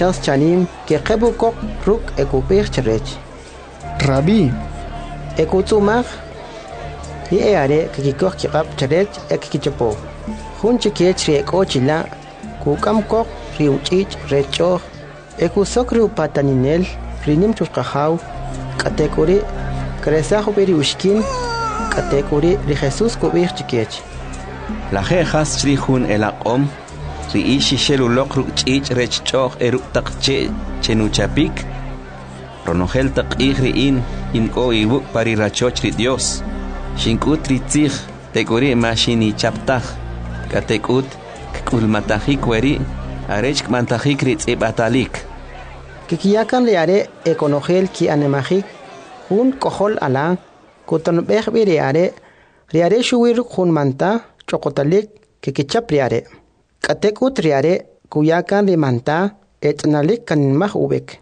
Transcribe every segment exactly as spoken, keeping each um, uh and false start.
shas chanim que kebu kok ruk ekupir cherech. Rabí. Ekutumag. Y eare que kikok kikap cherech ekikichapo. Hun chikech riek ochila. Kukam kok riuchich recho. Ekusok riu pataninel. Rinim chuskahaw. Katekuri. Kresajo beri ushkin. Katekuri ri Jesús kubir chikech. La jejas chrijun el akom. Ri ishi shelulok ruchich rechchoch eruk takche chenuchapik. Ronogel tak in inko ibuk pari rachoch ri Dios. Shinkut ri tzich tekuri mashini chaptach. Katekut kulmatahik weri arech kmantahik ri tzibatalik. Kikiyakan liare ekonogel ki anemahik. Hun kohol ala. Kutan beh biriare. Riare shuwir hun manta chokotalik kikichap riare. Katekut riare kuyakan rimanta etnalik kanmah ubek.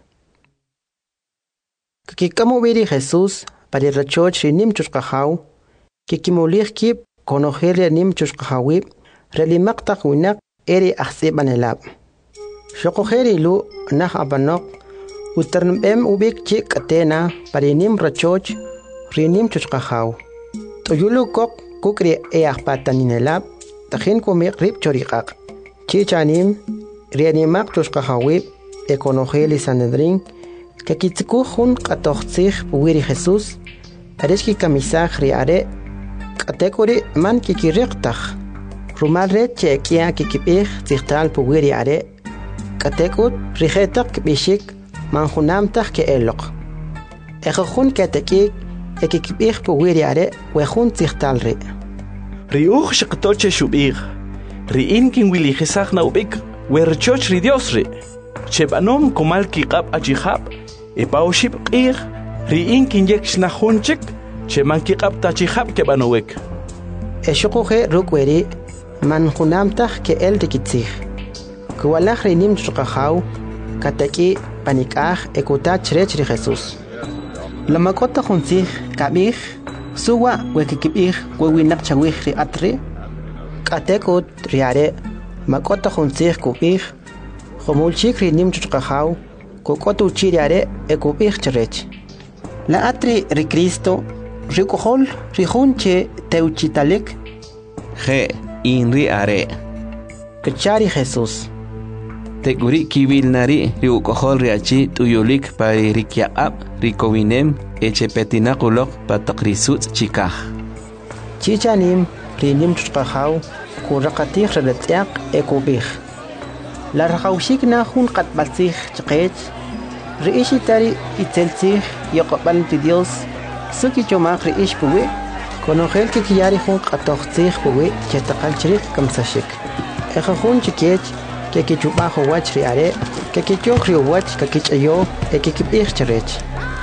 Kikikamu biri Jesús para rachoch rinim chuskahaw. Kikimulik kip konogel rinim chuskahawib. Relimak takwinak eri aksibanelab. Shokogeri lu nah abanok. Uternbem ubek chik atena para nim rachoch rinim chuskahaw. Toyulu kok kukri eakpataninelab. Tahin kumik rip chorikak. Chichanim rianimak chuskahawib ekonogeli sanedrin. Kakitikuhun katochtzich puwiri Jesús. Areshki kamisaj riare. Katekuri man kikiriktach. Rumalre chekia kikipich zichtal puwiri are. Katekut rijetak bishik manjunamtach ke elok. Ejojun katekik ekikipich puwiri are wejun zichtal ri. Riuch shaktoche shubir. Riin kin wili jesach na ubik. Werchoch ri Dios ri. Chebanom komal kikap ajihab. Ipauship qir. Riin kin yek shnahunchik. Cheman kikap tachihab kebanowek. Eshokoje rukweri manjunamtach ke el tikitzich. Kuwalach rinim chukahaw. Kataki panikaj ekutach rech ri Jesús. Lamakota junzich kabich. Suwa wekikipich wewinak chawich ri atri. Katekut riare makota junzich kupich. Jomulchik rinim chukahaw. Kukotu chiriare ekupich cherech. La atri ri Cristo. Rikuhol rihunche teuchitalik. Je inri are. Kachari Jesús. Tekuri kibilnari riukohol riachi tuyulik pari rikiaab rikovinem echepetinakulok patakrisut chikaj. Chichanim rinim chukahaw kurakatich reletiak ekubich. La rakawshik na hun katbalsich chikech. Riishitari itzelsich yokopal ti Dios. Suki chomak riish puwe. Konogel kikiyari hun katochzich puwe chetakal chirik kamsashik. Eja hun chikech kekichubajo wach riare. Kekichok rio wach kekichayo ekikipich cherech.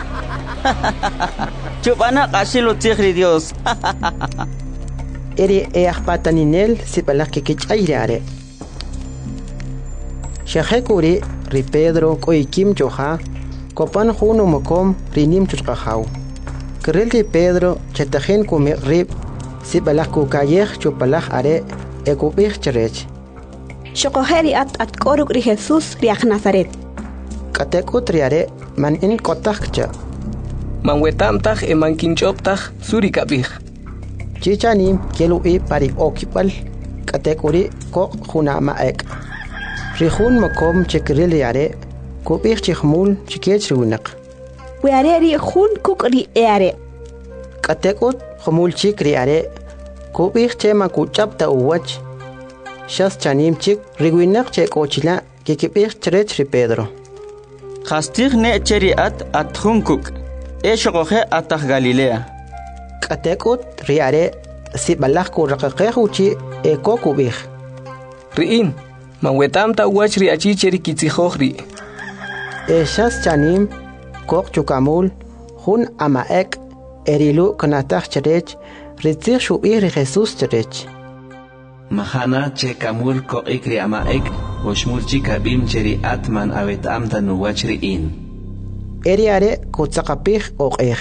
Chupana kasilo tigri Dios. Eri eakpataninel sipalak kekichay riare. Shahekuri ri Pedro koikim choha. Kopan huno mokom rinim chukahaw. Kerel ri Pedro chetajen kume rib. Sipalak kukayej chupalak are ekupich cherech. Shokogeri at at koruk ri Jesús riak Nazaret. Katekut riare man in kotakcha. Manwetamtaj e mankinchoptaj surikabij. Chichanim kielu i parik okipal. Katekuri kok junama ek. Rihun makom chekril riare. Kupich chikhmul chikech riunak. Weare ri hun kuk ri eare. Katekut khumul chik riare. Kupich che makuchapta uwach. Shas chanim chik riguinak che kochila kikipich cherech ri Pedro. Khastig ne cheri at at hunkuk. Eshokoje atah Galilea. Katekut riare sibalak ku rakakeuchi eko kubich. Riin manwetamta wach ri achi cheri kitzihojri. Eshas chanim kok chukamul hun amaek erilu kanatach cherech ritzich shuir ri Jesús cherech. Mahana che kamul ko ikri amaek oshmulchi kabim cheri atman awetamta nuwachri in. Eriare kutzakapich okej.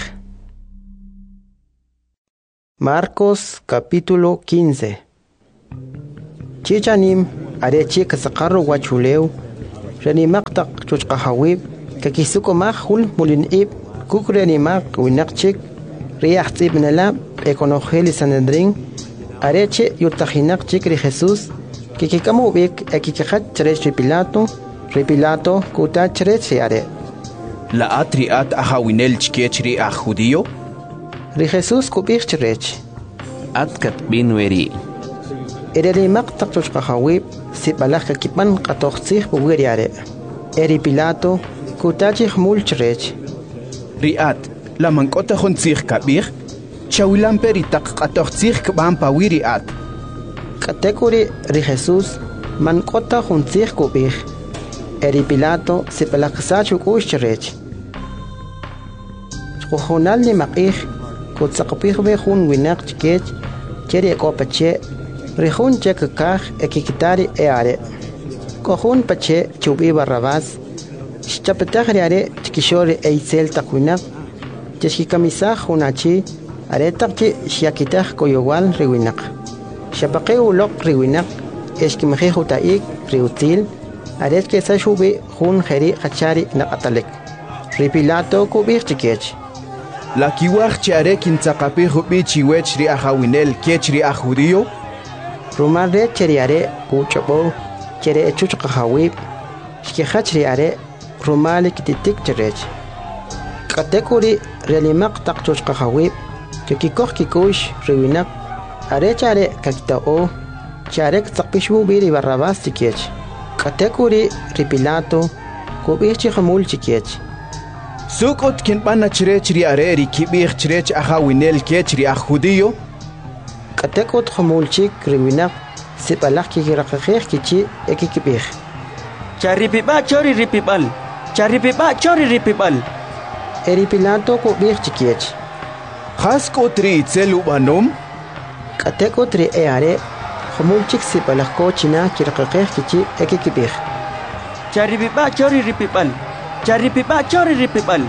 Marcos capítulo quince. Chichanim are chik sakarro guachuleu. renimaq taq chuchqahawib kakisukomaj jul mulin'ib kuk renimaq winaqchik riaj tz'ibnalab ekonojeli sanedrin areche yurtajinaq chik ri Jesús kikikamovik ekikajat cherech ri Pilato ri Pilato kuta cherech ri are la atriat ahawinel chkech ri a judío ri Jesús kubij cherech atkat bin weri erenimaq taq chuchqahawib sibalaj kakipan qatoqtzij buwiri are eri Pilato kutachij mul cherech riat la mankota jontzij kabij chawilan peri taq qatoqtzij kban pawiri at katekuri ri Jesús mankota jontzij kubij eri Pilato sipalaqsach ukush cherech chqujonal ni maqij kutsaqpij be jun winaq chkech cheri ekopache ri jun chekakaj ekikitari eare kojun pache chubi Barrabás xchapetaj ri are chkishori eisel taqwinaq cheskikamisaj junachi are taqchi xiakitaj koyowal ri winaq xapaqe uloq ri winaq eskimajij utaik ri utzil are kesa xubi jun jeri qachari naqatalek ri Pilato kubij chikech la kiwaj chare kintzaqapij ubi chiwech ri ahawinel kech ri a judío rumal re cheri are kuchobo chere chuchqahawib xkijach ri are rumali kititik cherech katekuri relimaq taq chuchqahawib kikikoj kikush ri winaq are chare kakitao chare tzaqpishu bi ri Barrabás chikech katekuri ri Pilato kubij chijamul chikech sukot kinbana cherech ri are ri kibij cherech ahawinel kech ri a judío katekot jamul chik ri winaq sipalaj kikiraqajij kichi ekikibij Charipiba chori ripibal. Charipiba chori ripibal. eri Pilato kubij chikech Haskot ri itzel ubanom katekot ri eare jamul chik sipalaj kochina kiraqajij kichi ekikibij Charipiba chori ripibal. Charipiba chori ripibal.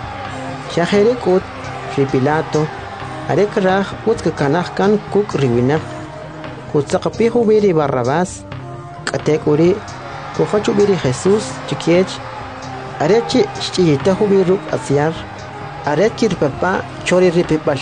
xajere kut ri Pilato are kraj utska kanaj kan kuk ri winaq kutsaqpij ubi ri Barrabás katekuri kujoch ubi ri Jesús chikech arechi xch'iyitaj ubi ruk' asyar aret kirpapa chori ripibal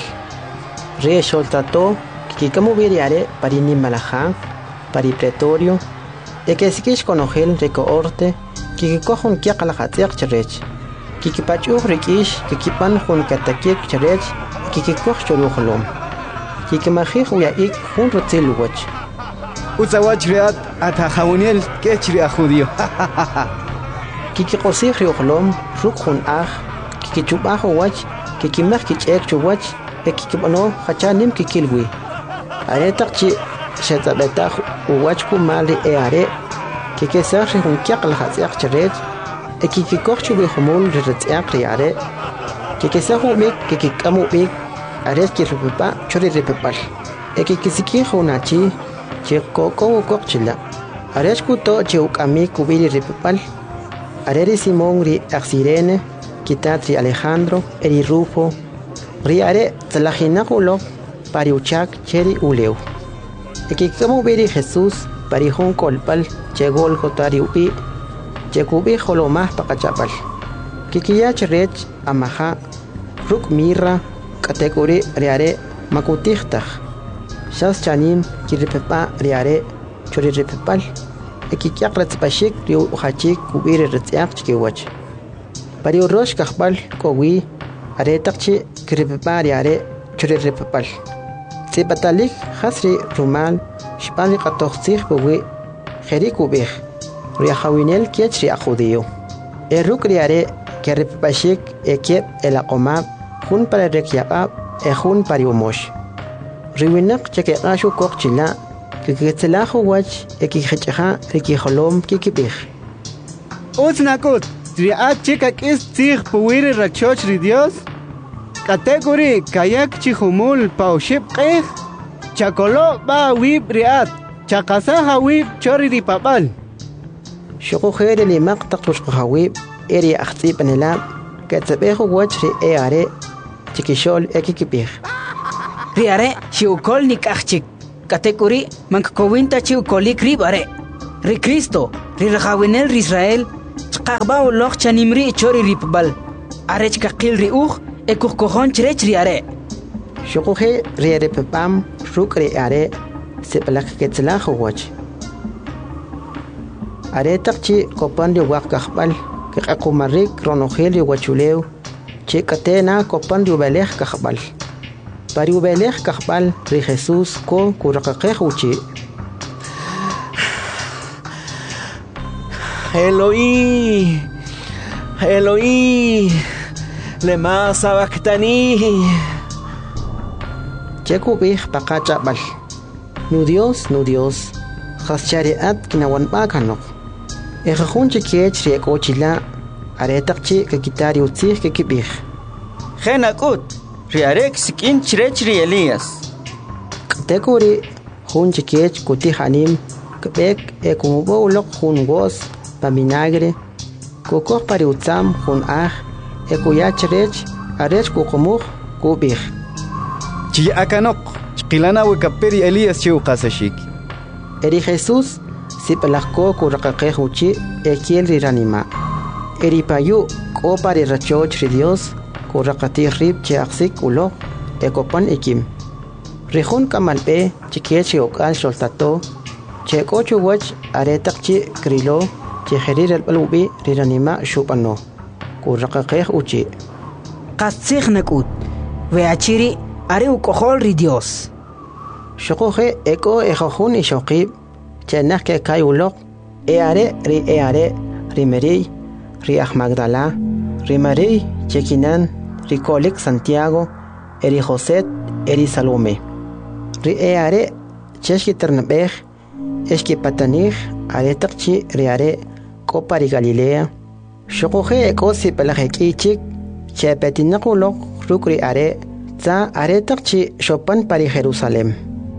re xoltato kikikam ubi ri are pari nimalaja pari pretorio ekesikix konojel ri cohorte kikikoj jun kiaqalajatz'iaq cherech kikipach'uj rik'ix kikipan jun katakik cherech kikikoj chorujlom kikimajij uya'ik jun rutzil uwach utzawach riat atahawinel kech ri a judío kikiqosij ri ujlom ruk' jun aj kikichub'aj uwach kikimaj kich'ek chuwach ekikib'anoj jachaj nim kikilwi are taq chi xetz'ab'etaj uwach kumal ri e are kikesaj ri jun kiaqlajatz'iaq cherech ekikikoj chubi jumul ri ritz'iaq ri are kikesaj ub'ik kikik'am ub'ik are kirpipa chori ripipal ekikisikij jun achi chikok'ow ukoq chila are xkuto chi uk'amik ubi ri ripipal are ri Simón ri Axirene kitat ri Alejandro eri Rufo ri are tzalajinaq uloq pari uchak cheri ulew ekikikam ubi ri Jesús pari jun kolpal che Gólgota ri ubi chekubij jolomaj paqachapal kikiyach rech amaja ruk' mirra katekuri ri are makutijtaj xas chanim kiripepa ri are chori ripipal ekikyaq retz'pachik ri ujachik ubi ri ritz'iaq chkiwach pari urox kajb'al kowi are taqchi kiripepa ri are chori ripipal tz'ipatalik jas ri rumal xb'an ri qatoqtzij puwi jeri kubij ri ajawinel kech ri a judío e ruk' ri are keripipachik ekeb elaq'omab jun para rekyaq'ab e jun pari umox ri winaq chekeq'ax ukoq chila kikitzelaj uwach ekikjech'aja ri kijolom kikib'ij utz nakut ri at chika k'is tzij puwi ri rachoch ri Dios katekuri kayak chijumul pawxib q'ij chakolo b'a awib ri at chaqasaj awib chori ri papal xuqujej ri nimaq taq chuchqajawib eri ajtz'ib'anelab ketz'ab'ej uwach ri e are chikixol ekikib'ij ri are xiukol nik'aj chik katekuri mankakowinta chi ukolik rib are ri Cristo ri rajawinel ri Israel Chqaqba uloq chanimri chori ripbal. Arech kaqil riuj ekuj kojon chrech riare. Shukuje riare pepam rukre are sepalak ketzlaj wach. Are takchi kopan de wak kahbal ke akumarik ronogel de wachuleu che katena kopan de belej kahbal. Pari belej kahbal ri Jesús ko kurakaqej uchi. Eloí, Eloí, lema sabactani. Cheku bih pakacha bal. Nu Dios, nu Dios. Khaschareat kinawan bakanok. Ejajun chekech rieko chila. Aretakchi kakitari utzih kekibih. Genakut, riarek sikin chrech ri Elías. Tekuri hun chekech kuti hanim. Kebek ekumubo ulok hun gos. Paminagre, kokok pari utzam hun ah, ekuyach rech, arech kukumuk, kubih. Chi akanok, chilana wekaperi Elías chiu kasashik. Eri Jesús, si pelakko kurakaqehuchi, ekiel riranima. Eri payu, ko pari rachoch ri Dios, kurakati rib che aksik ulo, ekopan ikim. Rihun kamalpe, chikiech okal soltato, che kochu wach aretakchi krilo, Cheherir el balubi riranima shupano. Kurakaqej uchi. Qatsig nakut. Veachiri are ukohol ri Dios. Shokoje eko ejojun y shokib. Chenak ke kai ulok. Eare ri eare rimeri riach Magdala. Rimeri chekinan ricolik Santiago. Eri Joset eri Salome. Ri eare cheshki ternabej. Eski patanij aretakchi riare. Kopari Galilea. Shokoje eko si pelajeki che petinakulok rukri are za aretakchi shopan pari Jerusalem.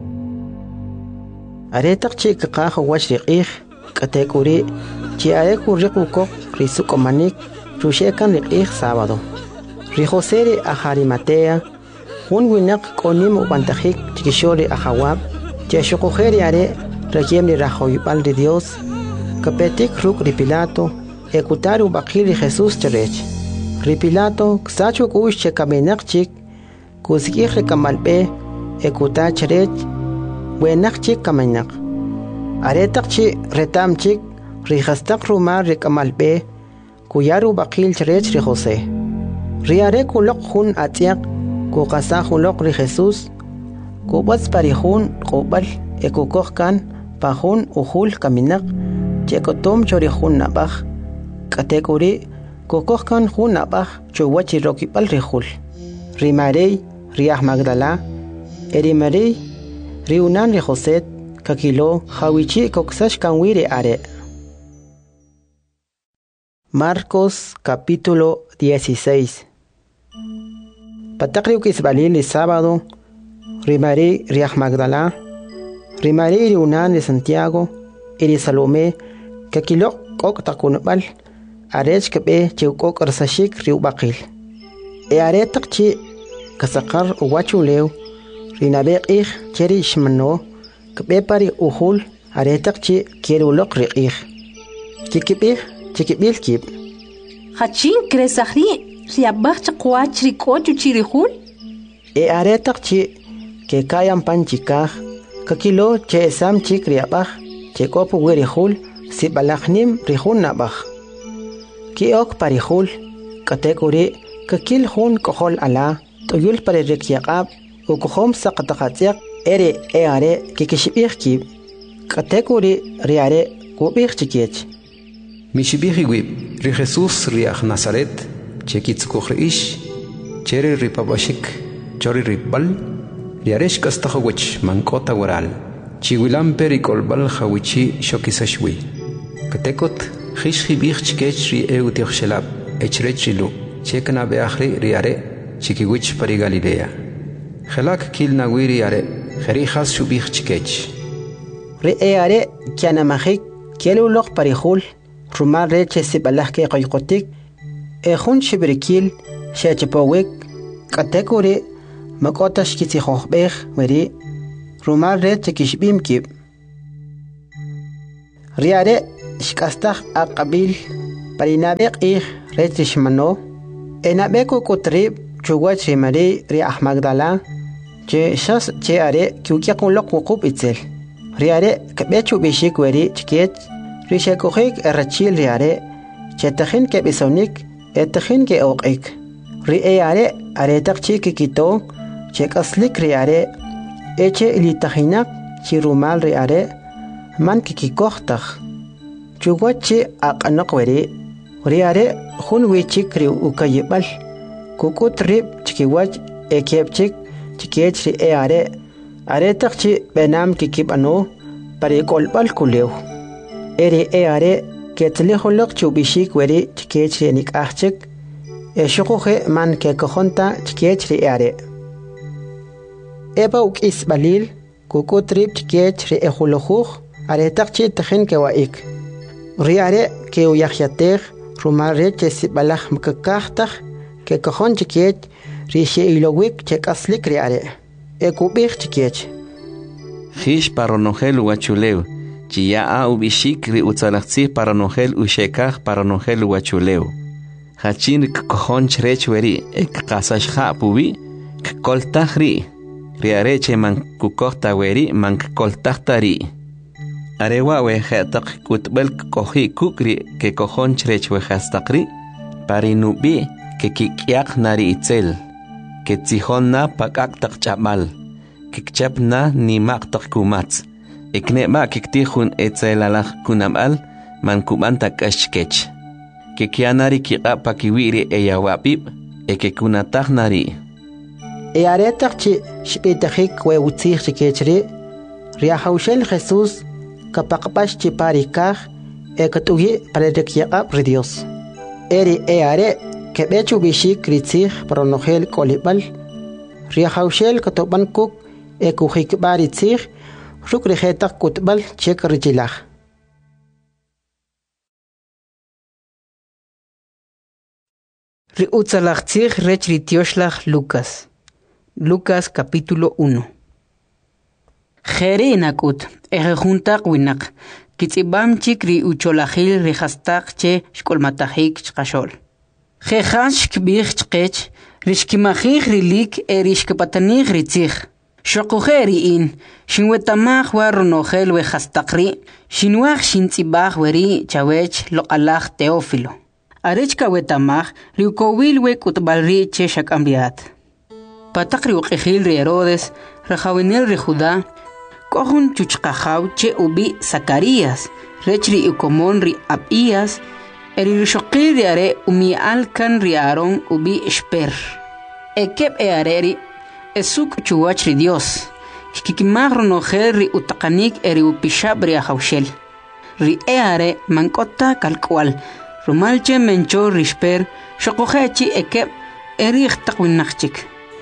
Aretakchi kakaj wachriqij katekuri chi are kurriqukok risukomanik rushekan riqij sábado. Rijoseri ajarimatea un winak konim ubantajik chikishori ajawab che shokojeri are requiemri rajoypal de Dios. Kapetik ruk ripilato, ekutaru bakili Jesús cherech. Ripilato, ksachu kush che kamenak chik, kusikih rekamalpe, ekuta cherech, buenak chik kamenak. Aretak chi retam chik, rijastak rumar rekamalpe, kuyaru bakil cherech ri Jose. Riare kulok hun atiak, kukasa hulok ri Jesús, kubats parihun kubal, ekukokkan, pahun uhul kaminak, Chekotom chori hun nabaj, kategori, kokoskan hun nabaj, chuwachi rokipal rihul. Rimarei, riach Magdala, erimarei, riunan rijoset, kakilo, hawichi koksash kanwire are. Marcos capítulo dieciséis. Patakriu kisbalil el sábado, rimarei, riach Magdala, rimarei riunan de Santiago, eri Salome, Kakilo kok takunbal arech kebe chukok arsashik riu bakil. E aretak chi kasakar uwachuleu rinabek ich cheri shmano kebe pari uhul aretak chi kierulok riich. Kikibih chikibil kib. Hachin kresahri riabach chakwach rikochu chirihul? E aretak chi ke kayan panchikaj kakilo che sam chik riabach che kopu werihul si balachnim rihun nabach. Ki ok parihul, kategori, kakil hun kohol ala, toyul pare rekiaqab, ukohom saqataqatiaq, ere eare kikishibih kib, kategori riare kubih chikiech. Mishibih wib, ri Jesús riach Nazaret, chekitzukuj riish, chere ripabashik, chori ripbal, riaresh kastajawich mankota waral, chiwilam perikolbal hawichi shokisashwi. Katekot, Hishhi bich kech ri eutioch shelab, echrechilu, chekna beachri riare, chikiwich pari Galilea. Helak kil nawiri are, herijas shubich kech. Ri eare, kianamahik, kielulok parihul, rumar reche sibalahke koykotik, ehun shibrikil, shechepowik, katekuri, makotash kitzihochbech, meri, rumar reche kishbimkib. Riare, Shkastach aqabil Parinabek ich retrishmano. Enabeko kutrib chuwach rimari ri Magdala. Che shas che are kiukia kun lok wukup itzel. Riare kabechu bishik weri chiket. Rishakuhik erachil riare. Chetakhin ke bisonik. Etakhin ke okik. Ri eare aretak chiki kito. Chek aslik riare. Eche ilitahinak chirumal riare. Man kikikohtak. Chuwachi akanak weri. Riare hun wichik ri ukayibal. Kukut rib chikiwach ekepchik. Chikech ri eare. Aretak chi benam kikip ano. Parikolbal kuleu. Eri eare ketlihulok chubishik weri chikech ri nik achik. Eshukuhe man kekohonta chikech ri eare. Eba uk isbalil. Kukut rib chikech ri ehulohuch. Aretak chi tahin kewaik. Riare ke uyahyateg. Rumare che sibalach mkakahtag. Kekohon chikech. Rishe ilowik chek aslik riare. Ekubich chikech. Hish paronogel uachuleu. Chia a ubishik ri utzalachzi paronogel ushekach paronogel uachuleu. Hachin kkohon chrech weri ek kasashha pubi kkoltach ri. Riare che man kukohta weri man kkoltachta ri. Arewa we hetak kutbel kohi kukri ke kohon chrech we hastakri. Parinubi ke kikyak nari itzel. Que tzihonna pakaktak chamal, kikchapna ni maktak kumats, eknema kiktihun etzelalach kunamal, man kumantak ashkech. Que kianari kika pakiwiri eyawapip, eke kunatak nari. E aretak chi shpitajik we utzih chikechri, riahaushel Jesús, kapakpash chiparikaj, ekatugi parerekiakap ridios. Eri e are. Que bechu bishik kritzig pronogel kolibal. Riahaushel katoban kuk ekuhik baritzig. Rukrihetak kutbal chek rijilach. Riutzalachtzig rech ritioslach Lucas. Lucas capítulo uno. Jere inakut, ejejuntak winak. Kitzibam chik ri ucholahil rihastak che shkolmatahik chkashol. Jejas kbich chkech, rishkimachich rilik e rishkipatanich ritzich. Shokujeri in, shinwetamach waronogel we hastakri, shinwach shintzibach weri chawech lo alach teófilo. Arechka wetamach riukowil we kutbalri che shakambiat. Patakri ukejil ri Herodes, rajawinel ri Judá, kohun chuchkajaw che ubi Zacarías, rechri ukomon ri Abías, Eri shokil riare umi alkan riaron ubi esper. Ekep e areri esuk chuwach ri Dios. Shkikimagro nogel ri utakanik eri upishab ri ahaushel. Ri eare mankota kalkwal. Rumalche mencho risper shokohechi ekep eri ikhtakwinachchik.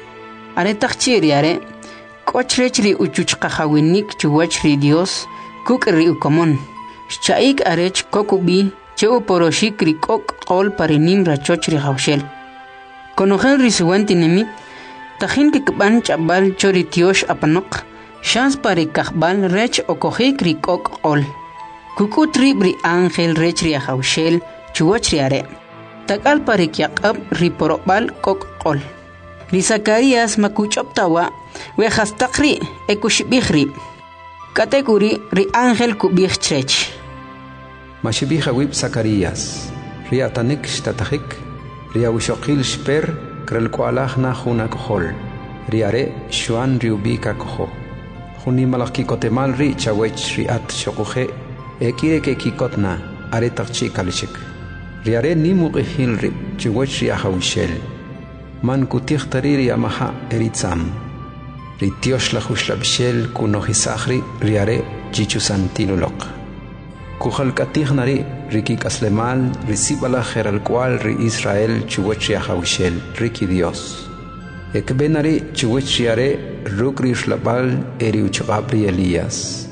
Are takchi riare kochrech ri uchuchkahawinik chuwach ri Dios kuk ri ukomon. Shaik arech kokubi Cheo poroshik rikok qol parinim rachoch rihaushel. Konogel risuanti nemit, tajin kikban chabal choritiosh apanok, shans parikakbal rech okojik rikok qol. Kukutri bri angel rech rihaushel, chuwach riare. Takal parikyakab riporobal kok qol. Ri Zacarías makuchoptawa, wehastakri ekushibihri. Kategori ri angel kubih chrech. Mashibija wib Zacarías, ria tanik shtatahik, ria wishokil shper, krel koalach na juna kohol, riare shuan riubika koho. Juni malaki kotemal ri chawech riat shokuhe, ekire ke kikotna, are takchi kalishik. Riare ni muqihil rib, chuwech riahawishel. Man kutich tariri amaha eritzam. Ritiosh la hushlabshel kunohisachri, riare chichusantinulok. Kuhal katihnari riki kaslemal risibala geral cual ri Israel chuwechia haushel riki Dios. Ekbenari chuwechiare rukri shlabal eri uchabri Elías.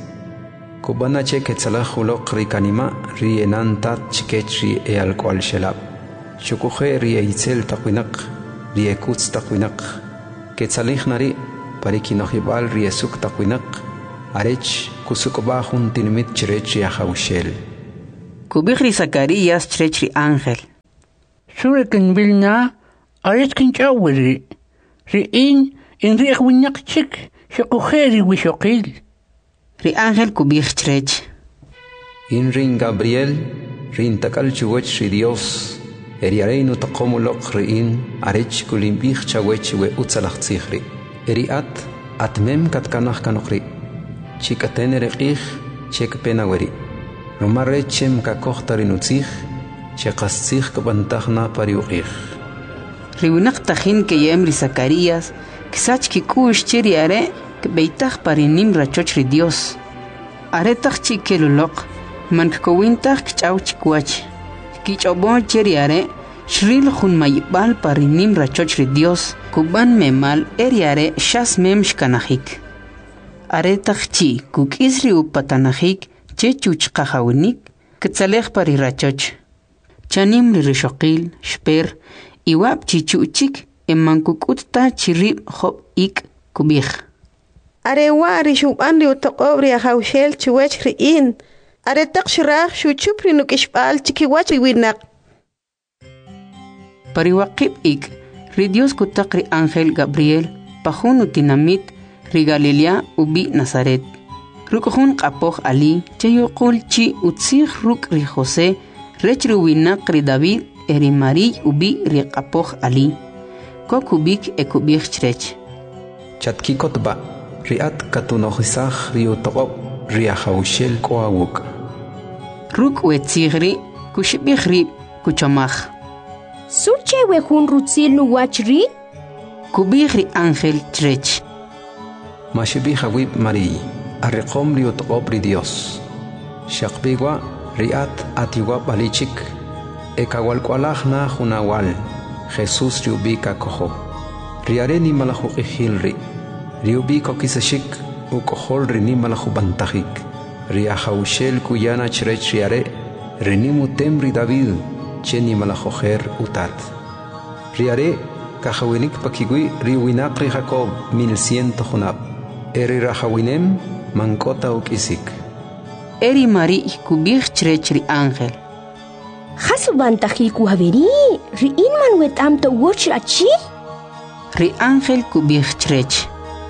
Kubana che ketzalahulok rikanima ri enantat chikechri e al cual shelab. Chukuhe ri eitzel takwinak ri ekutz takwinak. Ketzalihnari parikinohibal ri esuk takwinak. Arech kusukobahun tinimit chirech yahaushel. Kubihri Zacarías Trechri Ángel. Surikin Vilna, Aretkin Chawiri, Riin, in Riewinyak Chik, Shokujeri Wishokil. Ri Ángel Kubih Trech. In Rin Gabriel, Rin Takal Chuwech Ri Dios, Eriareinu Takomulok Riin, Arech Kulimbich Chawech we Utzalach Zichri. Eriat, Atmem Katkanach Kanokri, Chikatene Rekich, Chek Penaweri. Romarechem Kakochtarinuzich, Chekasich Kabantachna Pariuich. Riunak Tajin que yemri Zacarías, Ksach Kikush Chiri Are, Beitach Parinim Rachochri Dios. Aretach Chikelulok, Mankowintach Chauchquach, Kichobon Chiri Are, Shril Hun Mayibal Parinim Rachochri Dios, Kuban Memal Eriare Shas Mem Shkanahik. Aretach Chi, Kuk Isri Upatanahik, Chechuch Kahawinik, Ketzalech Parirachoch. Chanim Rishoqil, Sper, Iwab Chichuchik, Emankukutta Chirib Hop Ik Kubich. Arewa Rishuban Riutokobri Haushel Chuech Riin. Aretak Shirach Shuchupri Nukishpal Chikiwachi Winak. Pariwakib Ik, Ridios Kutakri Ángel Gabriel, Pajun Utinamit, Rigalilia Ubi Nazaret. Rukhun Qapoch Ali, Chayokul Chi Utzich Ruk Ri Jose, Rechruwinak Ri David, Erimari Ubi Ri Qapoch Ali. Kokubik Ekubich Trech. Chatkikotba, Riat Katunohisach Riutop, Riahaushel Koawuk. Ruk Wetzigri, Kushibihri, Kuchamach. Suche Wehun Rutzil Nuwachri? Kubihri Ángel Trech. Mashibiha Wib Marie. Arreqom riutop ri Dios. Shakbigwa riat atiwa balichik. Ekawalkwalachna junawal. Jesús riubika koho. Riareni malahu ihilri. Riubiko kisashik. Ukohol rini malahu bantahik. Riahaushel kuyana chrech riare. Renimu temri David. Cheni malahoher utat. Riare kahawinik pakigui riuinakri Jacob mil ciento junab. Eri rahawinem. Mankota ukisik. Eri Mari Kubich Trechri Ángel. Hasubantahi kuhaveri, Riin man wetam to watch achi? Ri Ángel Kubich Trech.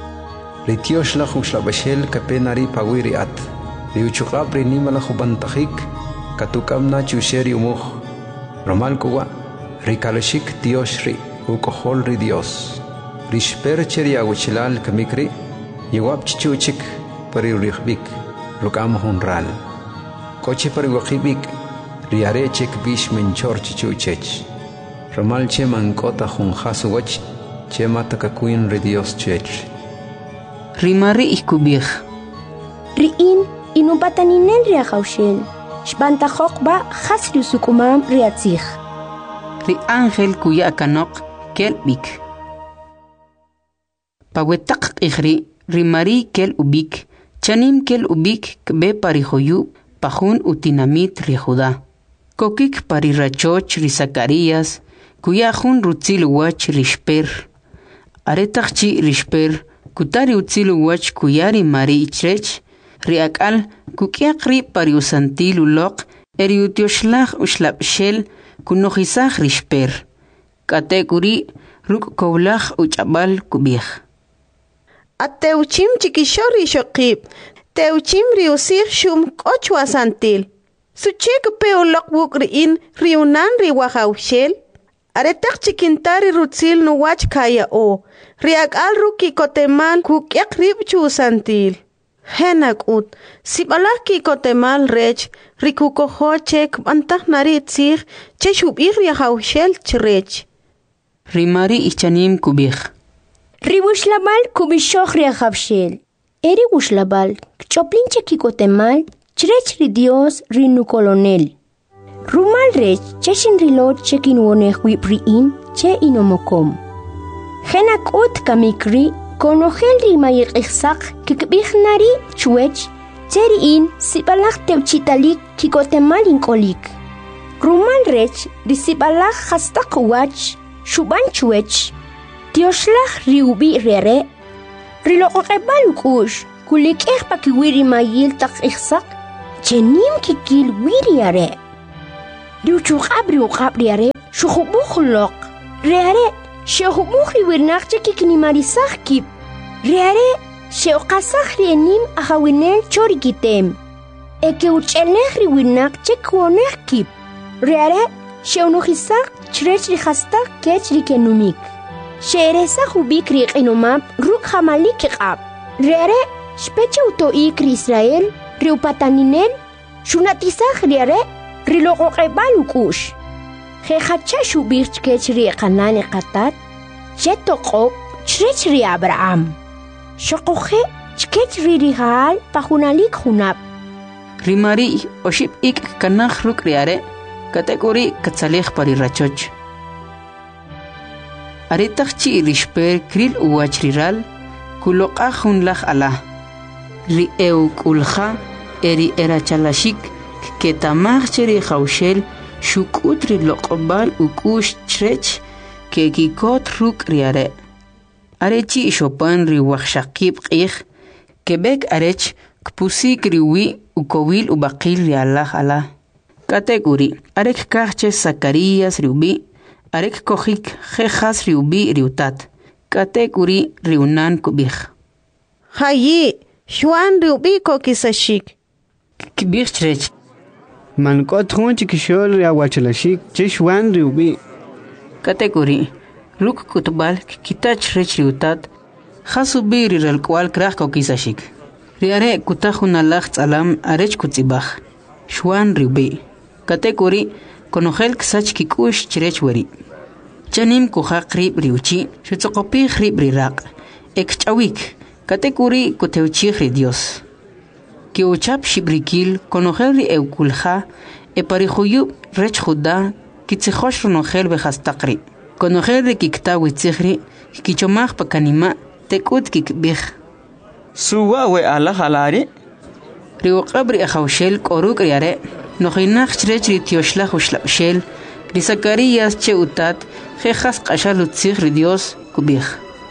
Ritiosh la Hushlabashel Kapenari Pawiri at. Riuchukabri Nimala Hubantahik, Katukamna Chusheri Umuch. Romal Kuwa, Rikalashik Tioshri, Ukohol Ridios. Rishper Cheria Wichilal Kamikri, Yewap Chichuchik. Pariurihbik, Rukam Honral. Coche Pariwakibik, Riare Chek Bish Menchor Chichuchech. Ramal Cheman Kota Honhasuwach, Chematakakuin Ridios Chech. Rimari Ikubich. Riin, Inubataninen Riahaushel. Shbantahokba Hasriusukumam Riatzich. Ri Ángel Kuyakanok Kelbik. Pawetak Ihri, Rimari Kel Ubik. Chanim kel ubik kbe parijoyu pajun utinamit rijuda. Kokik parirachoch ri Zacarías, kuyajun rutzil wach rishper. Aretachchi rishper, kutari utzil wach kuyari mari ichrech, riakal kukiakri pariusantil ulok, eriutioshlag ushlapshel kunojisaj rishper. Katekuri ruk koblaj uchabal kubich. Ateuchim chikishori shokib. Teuchim riusir shum kochwa santil. Suchek peolok wuk riin riunan riwahaushel. Aretak chikintari rutzil nuwach kaya o. Riak al ruki kotemal kukyak ribchu santil. Henak ut. Sibalak ki kotemal rech. Rikukoho chek bantah naritzir. Cheshub ir riahaushel chrech. Rimari ichanim kubich. Riwushlabal kubishoch riahabshel. Eri wushlabal, kchoplinche kikotemal, chrech ri Dios rinu colonel. Rumal rech, cheshin rilot chekin wonech wip riin, che inomokom. Henak ut kamikri, konogel ri mayir ihsak, kikbichnari chuech, cheriin, sibalach teuchitalik kikotemal inkolik. Rumal rech, risibalach hastak wach, shuban chuech, Tioshlah riubi rere. Riloqebal kush. Kulik ekpa ki wiri mayil tak ihsak. Chenim kikil wiri are. riu chuqab riu qab riare shukhubukh loq riare shehubukh riwirnaq chikiknimarisakh kip riare sheuqasakh rienim ahawinel chorikitem eke uchelnekh riwirnaq chekwonekh kip riare sheunuhisak chrech rihastak kech rikenumik sheresakh ubik riqinumab ruk hamalik qab riare speche utoik Israel riupataninel shunatisakh riare riloqoqebal ukush Hechacha shubich kech ri qanani qatat chetoqob chrech ri Abraham shoqoje chkech ri rihal pahunalik hunab rimari oship ik kanakh ruk riare kategori katsalekh pari rachoch aritachchi rishper kril uachriral kuloqa hunlakh ala ri eu kulkha eri erachalashik ketamach cheri khawshel shukutri loqbal ukush chrech kekikot ruk riare arechi shopan ri wakhshaqib qih kebek arech kpusik riwi ukowil ubaqil ri Allah ala kategori arek kahche Zacarías riubi arek kohik khas riubi riutat kategori riunan kubih hayi Juan riubi kokisashik kibir chrech man kot khun chikishol ya wachalashik chishwan riubi kategori ruk kutbal kitach rech riutat khasubi rirel kwal krah kokisashik riare kutahuna lacht alam arech kutsibach shwan riubi kategori konogel ksach kikush chrech wari chanim kuhaqrib riuchi shutsoqopi khrib riraq ekchawik kategori kuteuchi Dios que uchap shibrikil konogel ri eukulja e parijuyub rech juda kitzijosh ronogel bejastaqri konogel ri kiktawi tzihri kichomaj pakanima tekut kikbij suwa we ala halari ri uqabri ahawshel koruk riare nojinaj chrech ri tioshla ushlabshel ri Zacarías che utat jejas qashal tzihri Dios kubij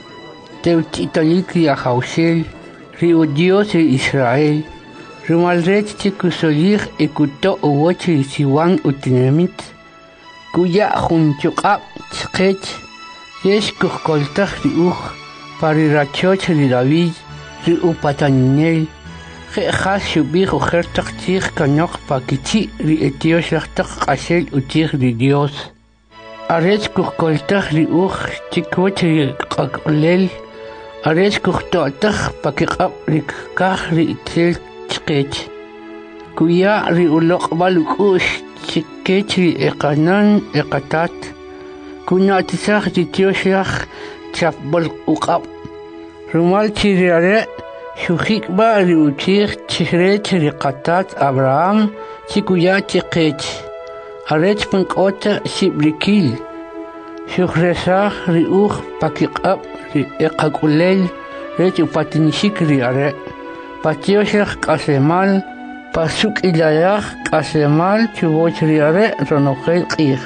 teutitalik ri ahawshel ri Dios ri Israel Rumalret chikusolir ekuto uwochi siwan utinemit kuya junchuqab chqech yesh kukoltaj riuj parirachoch ri David ri upatanel khas shubih ujertaq chig kanok pakichi ri etiosh laqtaq qashel utig ri Dios arech kukoltaj riuj chikwoch ri qaqlel arech kuhtotaj pakiqab ri kaj ri tel chqech kuya ri uloq balukush chikech ri eqanan eqatat kuna tisakh ri tioshakh chapbol uqab rumal chiriare shukhik ba ri uchikh chirech ri qatat Abraham chikuya chqech arech punqota shibrikil shukhresakh ri uq pakiqab ri eqakulel rech upatinishik ri are Patioshach kasemal pasuk ilayach kasemal chuvoch riare ronogel qih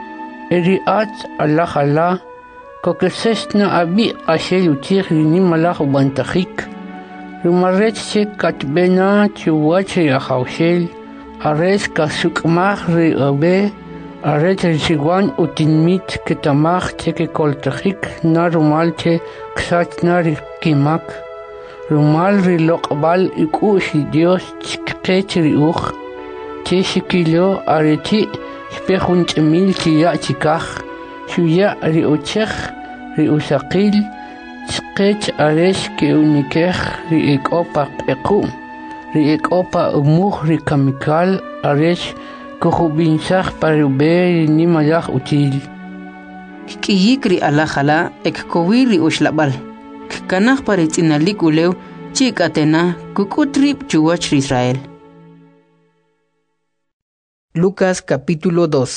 eriat Allah Allah kokesesna abi ashel utir ni malach bantakhik rumaret che katbena chuvoch yahawshel ares kasuk mach ri abe aret sigwan utinmit ketamach che koltakhik na rumal che ksat na kimak Rumal riloqbal ikushi Dios chqech riuj cheshikilo areti spejunch mil chiya chikaj shuya riuchech riusaqil chqech aresh ke unikej riekopa equ riekopa umuj rikamikal aresh kujubinsaj parube ni malaj util kiyikri alajala ekkowiri ushlabal kanaj paritzinalik ulew chikatena kukutrip chuwach Israel. Lucas capítulo dos.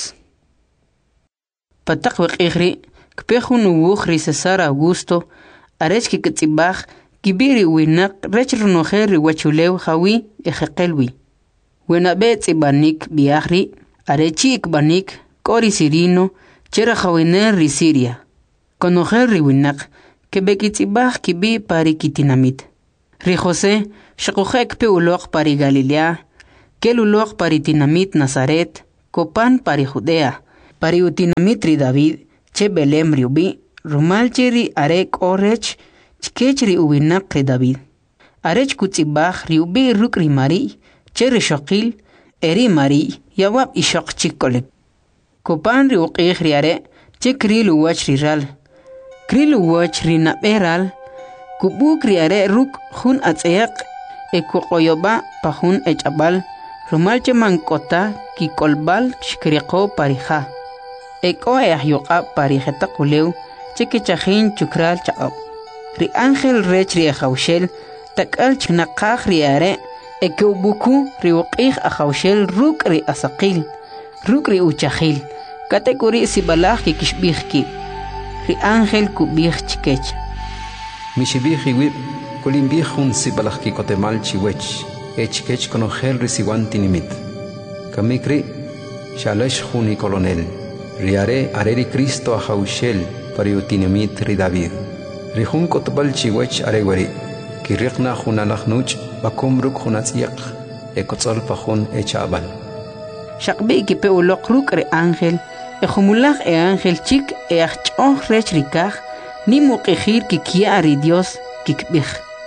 Patak waqihri kpejun uwuj César Augusto arech kikitzibaj kibiri winaq rech runojer riwachulew jawi ejeqelwi wenabe tzibanik biahri arechi ikbanik kori sirino chera jawiner ri Siria konojer riwinaq kebekitzibaj kibi pari kitinamit ri José shqojek pe uloq pari Galilea kel uloq pari tinamit Nazaret copan pari Judea, pari utinamitri David, che Belem riubi, rumalchiri arek orech, chkechri uwinakri David. Arech kutzibach riubi rukri mari, che rishokil, eri mari, yawab ishok chikolik. Copan riuqih riare, che krilu wach riral. Krilu wach rinaperal, kubu kriare ruk hun atzeak, ekukoyoba pahun echabal, rumalche mankota ki kolbal shkriko parija. Eko eahyuqa parijeta kuleu, chekichajin chukral chaab. Ri ángel rech ri ajawshel, takal chnaqaj riare, ekeubuku riuqij ajawshel ruk ri asaqil, ruk ri uchajil, katekuri sibalaj ki kishbijki. Ri ángel kubij chikech. Mishibij iwib, kulimbij hun sibalaj ki kotemal chiwech, echkech konojel risiwan tinimit. Kamikri, shalesh juni kolonel. Riare areri Cristo ajaushel pariutinimit ri David. Rihun kotbal chiwech arewari. Kirikna junalaj nuch bakum ruk junatziyaq. Ekotzol pajun echabal. Shakbi ki peulok ruk re ángel. Ejumulaj e ángel chik e achchoh rech rikaj. Ni muqijir ki kia ri Dios kikbij.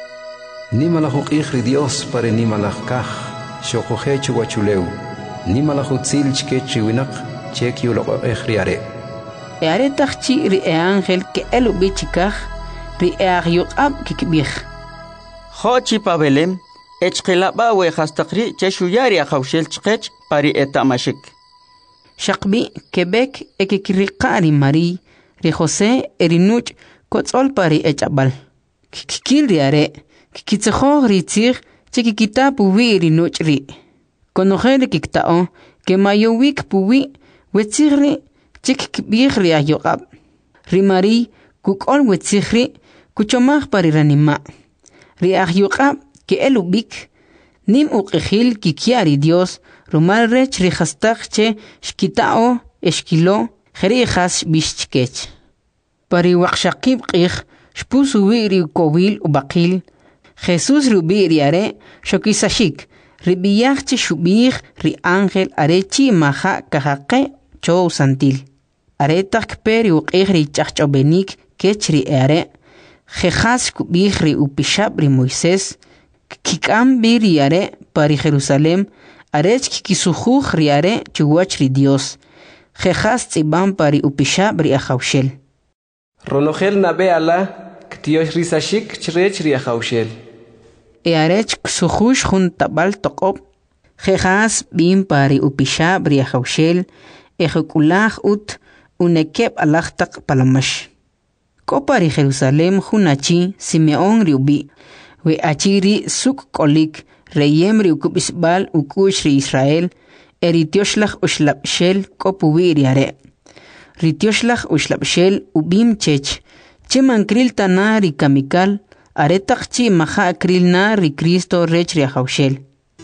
Ni malajuk ri Dios pare ni malaj kaj. Shokoje chuwachuleu. Ni malajutzil chkech riwinak. Chek yulo ejriare. E are takchi ri e ángel ke elu bichikaj, ri e agyuqab kikbij. Xochi pa Belem, echqilaba we hastakri cheshuyari ajawshel chqech pari etamashik. Shakbi Quebec ekikriqari Mari, ri José erinuch kotzol pari echabal. Kikil ri are, kikitzejo ri tzig, chekikita puwi erinuch ri. Konojele kiktao, ke mayowik puwi, wetzigri chik kibigri ayogab. Rimari kukol wetzigri kuchomaj pari ranima. Ri ayogab ke elubik nim uqijil kikiari Dios rumal rech ri hastakche shkitao eshkilo jeri has bishchkech. Pari waqshaqib qij shpusu ri kowil ubaqil Jesus rubi riare shokisashik ribiyach shubig ri ángel arechi maha kahaqe chow santil. Aretak peri uqihri chachchobenik kechri ere. Jejas kubihri upishab ri Moisés. Kikam biri are pari Jerusalem. Arech kikisujuj ri are chuwach ri Dios. Jejas tzibam pari upishab ri ajawshel. Ronogel nabe ala ktiosh risashik chrech ri ajawshel. E arech ksujuj jun tabal toqob. Jejas bim pari upishab ri ajawshel. Ejekulaj ut unekeb alachtak palamash. Kopari Jerusalem hunachi Simeon riubi. We achiri suk kolik reyem riukubisbal ukush ri Israel. Eritioslach ushlapshel kopuwi riare. Ritioslach ushlapshel ubim chech. Cheman kril tana ri kamikal. Aretak chi maha kril na ri Cristo rech ri ajawshel.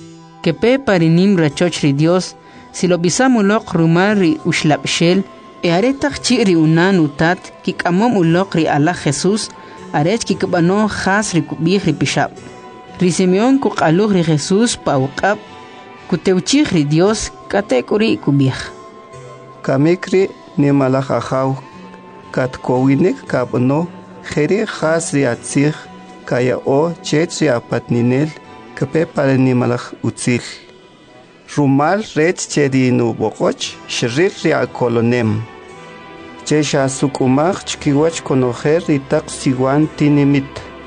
Kepe parinim rachoch ri Dios. Si lo bisamulok rumar ri ushlapshel, e aretak chi ri unan utat, kik amom ulok ri ala Jesus, arech kik bano khas ri kubih ri pishab. Ri Simeon kuk aluk ri Jesus pa ukab, kuteuchich ri Dios, kate kuri kubih. Kamikri ni malak ahaw, kat kowinik kabano, jeri khas ri atzich, kaya o chet ri apatninel, kape pare ni malak utzil. Rumal red chedi nu bokoch, shrir ria kolonem. Chesha sukumach chkiwach konojer itak siwan tinimit.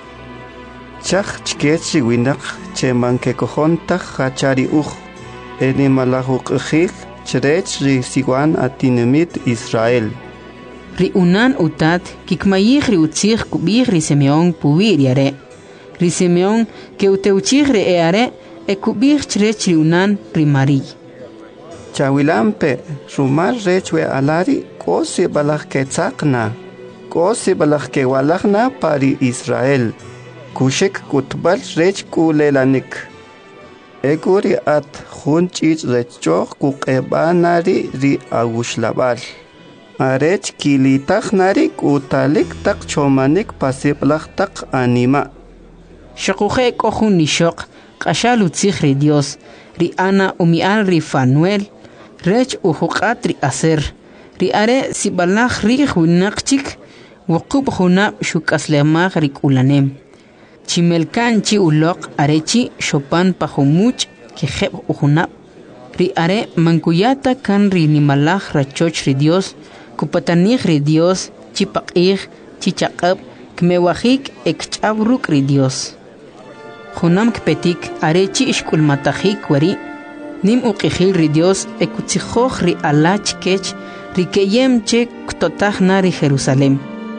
Chach chkech winak cheman ke kojontak hachari uj. Eni malahuk ujil chrech ri siwan atinimit Israel. Ri unan utat kikmayih ri utzich kubih ri Simeon puwir yare. Ri Simeon ke uteuchich ri eare e kubir chrech ri unan rimari. Chawilampe, rumar rechwe alari, kosi balak ke tzakna, kosi balak ke walakna pari Israel. Kushek kutbal rech kulelanik. Eguri at hunchich rechok kukebanari ri agushlabal. Arech kilitak nari kutalik tak chomanik pasiplak tak anima. Shakuje kohun nishok. Qashal utzich ri Dios, ri Ana umial ri Fanuel, rech uhuqat ri aser ri are sibalaj ri hunaqchik wuqub hunab shukaslemaj ri kulanem chimelkan chi uloq arechi shopan pahumuch ki jeb uhunab ri are mankuyata kan ri nimalaj rachoch ri Dios kupatanij ri Dios chipaqij chichaqab kmewajik ekchabruk ri Dios junam kpetik arechi ishkulmatajik wari nim uqijil ri Dios ekutzijoj ri alach kech ri keyem che ktotaj na ri Jerusalem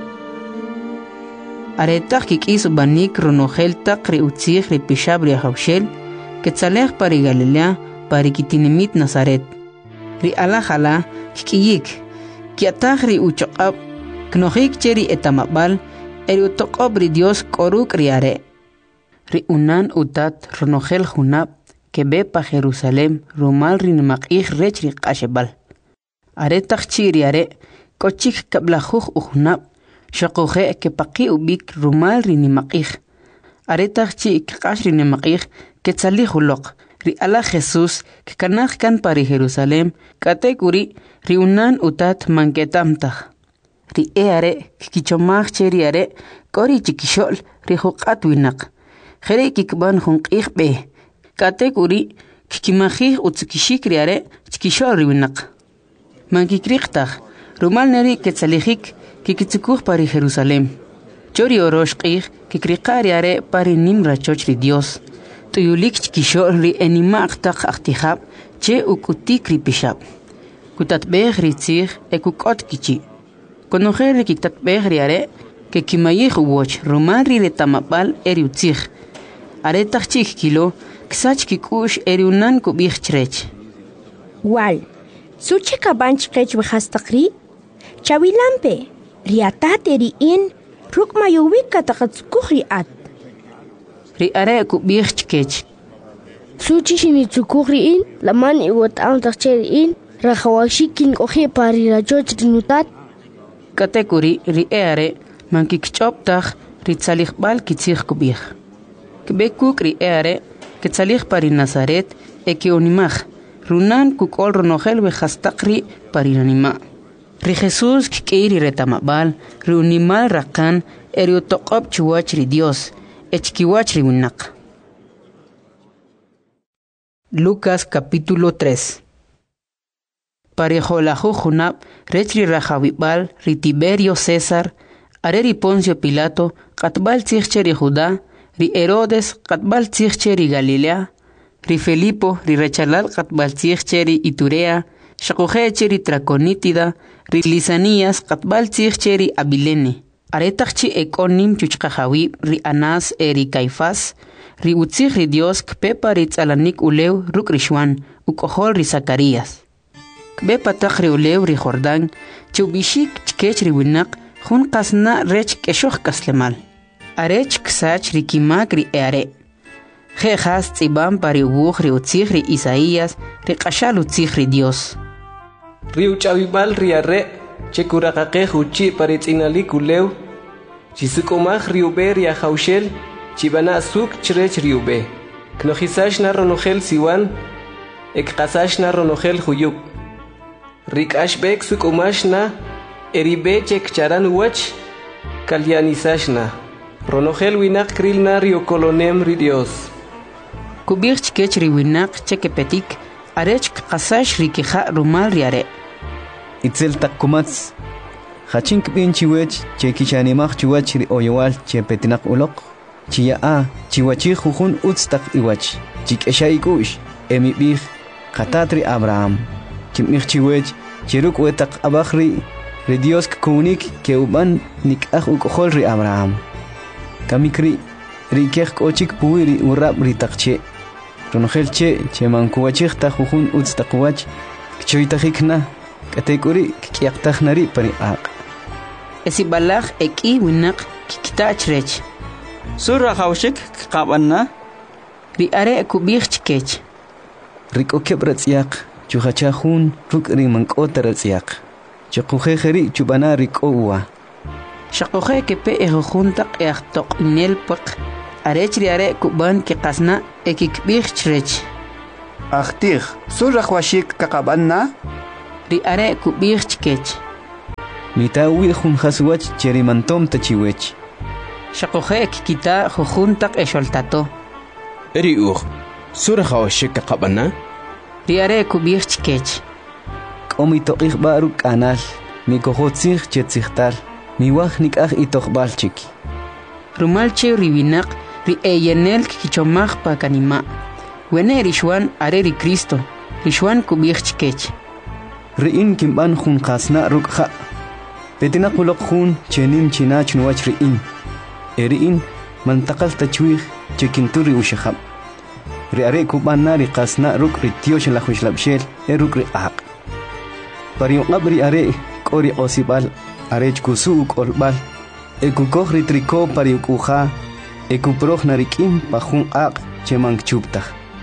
aretaj kikis banik ronojel taq ri utzij ri pishab ri hawshel ketzalej pari Galilea pari kitinemit Nazaret ri alajala kikiyik kiataj ri uchoqab knojik che ri etamabal eri utoqob ri Dios koruk ri are ri unan utat ronojel junab que ve pa Jerusalem rumal rin maqij rech ri qashebal are tachiri are kochik kablajuj ujnab shaqoje que paqi ubik rumal rin maqij are tachi qash rin maqij que tzalij uloq ri ala Jesús que kanaj kan pari Jerusalem katekuri ri unan utat manketamtaj ri e are kichomaj cheri are kori chikishol ri juqat winaq jere kikban junqij be katekuri kikimajij utzikishik ri are chikishol ri winaq mankikriqtaj rumal neri ketzalijik kikitzikuj pari Jerusalem chori oroshqij kikriqa ri are pari nim rachoch ri Dios tuyulik chikishol ri enimaqtaj aqtijab che ukutik ri pishab kutatbej ri tzij ekukot kichi konojer ri kiktatbej ri are que kimayij uwoch rumal ri retamabal eri utzij are tajchik kilo ksach kikush eri unan kubij chrech wal suche kabanch qech bhastaqri chawilampe riatat eri in rukmayuwik kataqatskuj at ri are kubij chkech suchi shini tsukuj in laman iwat am tachcher in rajawashikin oje pari rajoch dinutat katekuri ri are mankikchoptaj ri tzaligbal kitzij kubij kbekuk ri are ketzalij pari Nazaret ekeonimaj runan kukol ronojel bejastaqri pari anima ri Jesús kikiri retamabal ri unimal rakan eri utoqob chuwach ri Dios echkiwach ri winaq Lucas capítulo tres pari jolaju junab rech ri rajawibal ri Tiberio César are ri Poncio Pilato qatbal tzij ri Judá ri Herodes qatbal tzij ri Galilea ri Felipo ri rechalal qatbal tzij ri Iturea shaqoje ri Traconítida ri Lisanías qatbal tzij ri Abilene aretaqchi ekonim chuchqajawi ri Anás eri Caifás ri utzij ri Dios kpepa ri tzalanik ulew ruk ri Xuan ukojol ri Zacarías kbepa taq ri ulew ri Jordán chubishik chkech ri winaq jun qasna rech keshoj kaslemal arech ksach ri kimak ri eare jejas tzibam pari ubuj ri utzij ri Isaías ri qashal utzij ri Dios ri uchawibal ri are chekuraqaqej uchi pari tzinalik ulew chisukomaj ri ube ri ajawshel chibana suk chrech ri ube knojisash na ronojel siwan ekqasash na ronojel huyuk rikash bek sukomash na eribe chekcharan wach kalyanisash na ronojel winak kril na ri okolonem ri Dios kubij chkech ri winaq chekepetik arech qasash ri kija rumal ri are itzel takkumats khachink bin chiwech chekichanimaj chiwach ri oyowal chepetinaq uloq chiya a chiwachi jujun utstak iwach chikeshay kush emibij qatatri Abraham chimij chiwech chiruk wetaq abajri ri Dios kunik ke uban nikaj ukojol ri Abraham kamikri ri kej kochik puiri urab ri taqche ronojel che cheman kuwachij ta jujun utstak wach choytajikna katekuri kiaqtajnari pari aq esibalaj eki winaq kiktach rech sura hawshik qabanna ri are kubij chkech riko kebratsiaq chujachajun ruk ri mankota ratsiaq chquje khari chubana riko uwa shaqoje kepe ejujun taq eaqtoq inel paq arech ri are kuban ki qasna ekikbij chrech Ahtih, surahwashik kakabana? Ri are kubih chkech. Mitawi hun haswach cherimantom tachiwech. Shakohe kikita jujuntak esholtato. Eri ur, surahwashik kakabana? Ri are kubih chkech. Komito ikhbaru kanal, mi kohotzih chetzihtal, mi wahnik ah itokhbalchik. Rumalche ribinak, ri eyenel kichomach pa kanima. Wene rishwan are ri Cristo, rishwan kubih chkech. Riin kimban hun khasna rukha. Petina kulok hun chenim chinach nuwach riin. Eriin mantakal tachwih chekinturi ushahab. Ri are kuban nari khasna ruk ritiosh la khushlabshel eruk ri aq. Pariung abri are kori osibal are kusu kolbal. Ekukoh ritriko pariukuha. Ekuproh narikim pahun aq chemang chuptah.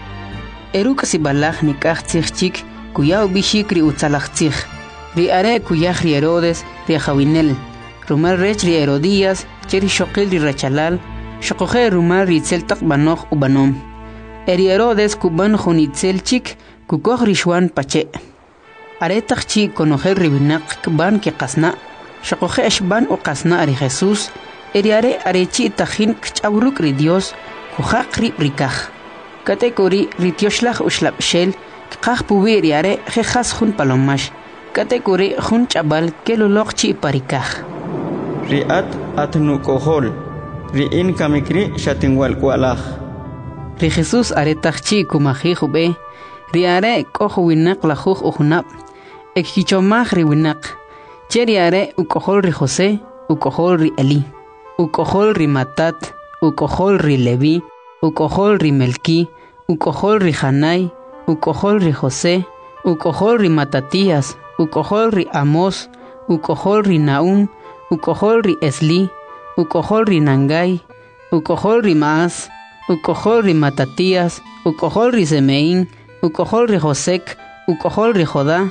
Eruk sibalach nikach tzich kuyao bishik ri utzalach tzich. Ri are kuyach ri Herodes ri Jawinel. Rumar rech ri Herodías cheri shokil ri Rachalal. Shokoje rumar ri tzeltak banoch ubanom. Eri Herodes kuban jonitzel chik kukoh ri shwan pache. Are takchi konojer ri binak kban ke qasna. Shokoje eshban u qasna ri Jesús. Eri are are chi tajin kchauruk ri Dios kujaq ri rikaj. Kategori ritioshlah ushlab shel kqaj puwir yare jejas jun palomash. Kategori jun chabal kelulok chi parikaj. Riat atnu kohol. Riin kamikri shatinwal kualaj. Ri Jesús aretaj chi kumaji jube. Ri are kojo winak la juj ujunab. Ekhichomaj ri winak. Cheri are ukohol ri José, ukohol ri Eli. Ukohol ri Matat, ukohol ri Levi. Ukohol ri Melki, ukohol ri Hanai, ukohol ri José, ukohol ri Matatías, ukohol ri Amos, ukohol ri Naum, ukohol ri Esli, ukohol ri Nangai, ukohol ri Maas, ukohol ri Matatías, ukohol ri Semeín, ukohol ri Josek, ukohol ri Jodá,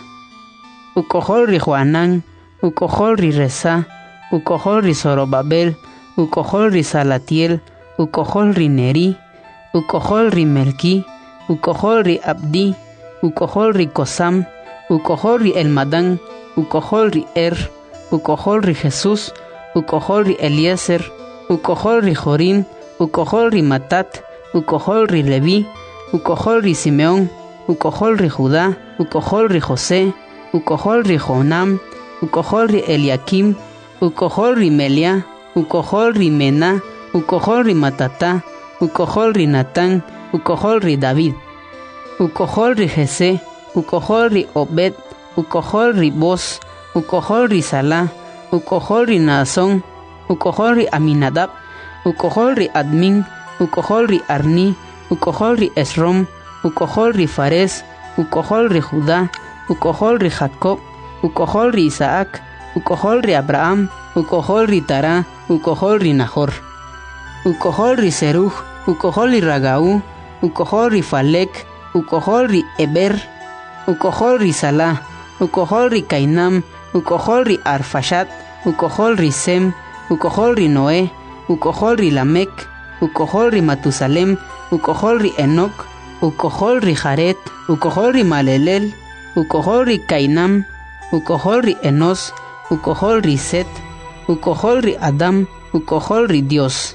ukohol ri Juanán, ukohol ri Reza, ukohol ri Zorobabel, ukohol ri Salatiel, ukohol ri Neri, ukohol ri Melki, ukohol ri Abdi, ukohol ri Kosam, ukohol ri Elmadán, ukohol ri Er, ukohol ri Jesús, ukohol ri Eliezer, ukohol ri Jorim, ukohol ri Matat, ukohol ri Levi, ukohol ri Simeón, ukohol ri Judá, ukohol ri José, ukohol ri Jonam, ukohol ri Eliakim, ukohol ri Melia, ukohol ri Mená, ukohol ri Matatá, ukohol ri Natán, ukohol ri David, ukohol ri Jesé, ukohol ri Obed, ukohol ri Boz, ukohol ri Salá, ukohol ri Naasón, ukohol ri Aminadab, ukohol ri Admin, ukohol ri Arni, ukohol ri Esrom, ukohol ri Fares, ukohol ri Judá, ukohol ri Jacob, ukohol ri Isaac, ukohol ri Abraham, ukohol ri Tará, ukohol ri Nahor, ukohol ri Seruj, ukohol ri Ragaú, ukohol ri Falek, ukohol ri Eber, ukohol ri Salá, ukohol ri Cainam, ukohol ri Arfashat, ukohol ri Sem, ukohol ri Noé, ukohol ri Lamek, ukohol ri Matusalem, ukohol ri Enoc, ukohol ri Jaret, ukohol ri Malelel, ukohol ri Cainam, ukohol ri Enos, ukohol ri Set, ukohol ri Adam, ukohol ri Dios.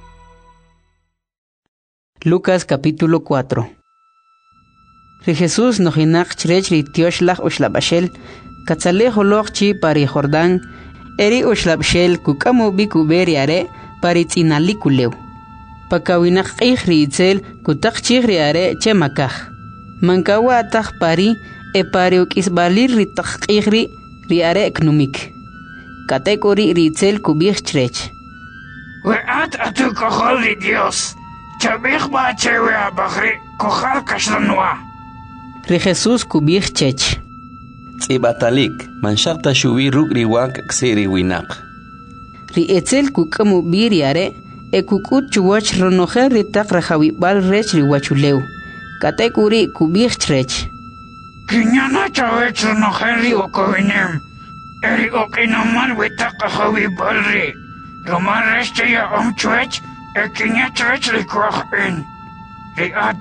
Lucas capítulo cuatro. Ri Jesús nojinak chrech ri tioshlach ushlabashel, katzaleh holoch chi pari Jordán, eri ushlabshel kukamu bikuberi are pari tzinalikuleu. Pakawinak qih ri itzel kutak chih ri are chemakaj. Mankawa ataj pari e pari ukisbalir ri tak qih ri ri are knumik. Katekori ri itzel kubich chrech. Weat atu kohol ri Dios. Chabich ba chewe abagri kohal kashlanwa. Ri Jesús kubich chech. Tzibatalik manshakta shubi ruk ri wak ksiri winak. Ri etzel kukamu biri are e kukut chuwach ronojer ri tak rajawibal rech ri wachuleu. Katekuri kubich chrech. Kinyana chawech ronojer ri okowinem. Eri okinaman witak rajawibal ri. Roman rech ya omchwech e kinya chrech ri kwach in. Ri at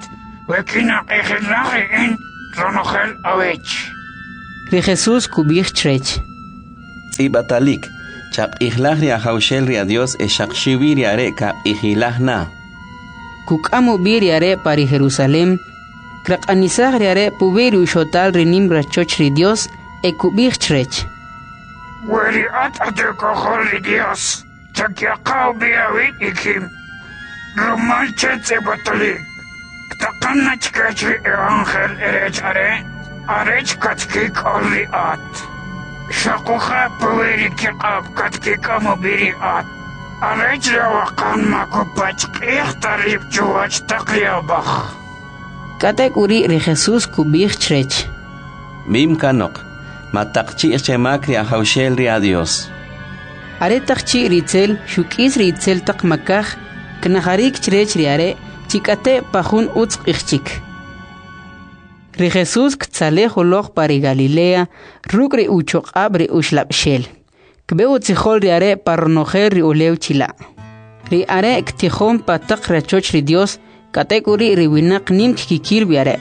Wekina ejelaje en ronojel awech. Ri Jesús kubich trech. Ibatalik, chap ihlach ri ahaushel ri a Dios e shakshiwi ri are ka ihilach na. Kukamo bir yare pari Jerusalem, krak anisag ri are puberi ushotal ri nim rachoch ri Dios e kubich trech. Weri at ate kohol ri Dios, chakyakaw biyawit ikim. Roman chetze batalik. Ktakanna chkachri evangel erech are, arech katkik olri at. Shakucha puveri kikab katkik amobiri at. Arech rawakan makupach ikhtarib chuwach takliyabach. Katek uri ri Jesús kubich trech. Mim kanok, matakchi chemakri ahaushel ri a Dios. Are takchi ritzel, shukis ritzel tak makach, knaharik trech ri are, chikate pajun utz ichchik. Ri Jesús ktzale holoch pari Galilea, ruk ri uchok ab ri ushlap shel. Kbe utzihol ri are parnojer ri uleu chila. Ri are ktihon patak rachoch ri Dios, katekuri ri winak nim kikil biare.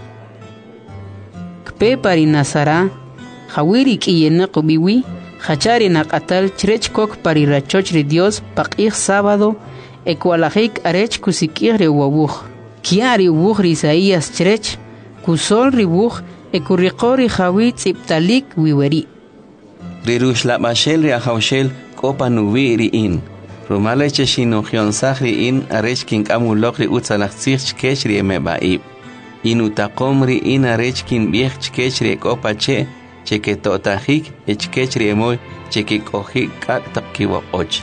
Kbe pari Nazara, hawiri kiyena kubiwi, hachari nakatal chrech kok pari rachoch ri Dios pakich sábado, Ecualajik arech kusikir re wabuch. Kiari wuch ri Isaías chrech, kusol ri wuch ekurikori hawit iptalik wiweri. Ri rushlap mashel ri ahaushel kopa nuwi ri in. Rumale cheshinochion sach ri in arech kin amulok ri utzalachzich chkech ri emebaib. Inutakom ri in arech kin biech chkech ri kopa che, cheketotahik echkech ri emoy chekikohik kak takiwakoch.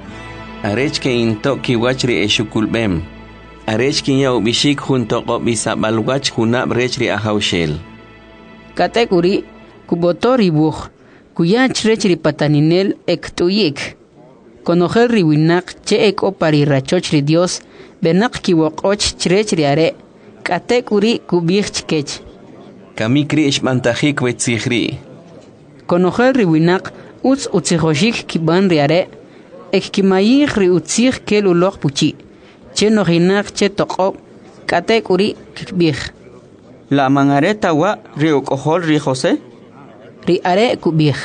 Arech que into kiwachri eshukulbem. Arech que ya ubishik junto con bisabalwach junab rechri ahaushel. Katekuri, kubotori buch, kuyach rechri pataninel ektuyik. Konojer riwinak che eko pari rachochri Dios, benak kiwokoch chrechri are, katekuri kubich kech. Kamikri ishmantahik wetzihri. Konojer riwinak uts utzihoshik kiban riare, ek kimayih ri utzih kel ulok puchi. Che nohinak che toqob, katek uri kikbih. La mangareta wa ri ukohol ri Jose? Ri are kubih.